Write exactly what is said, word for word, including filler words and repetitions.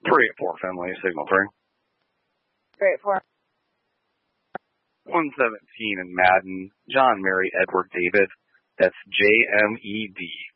three eight four Finley, signal three. three eight four. one seventeen in Madden, John Mary Edward David. That's J M E D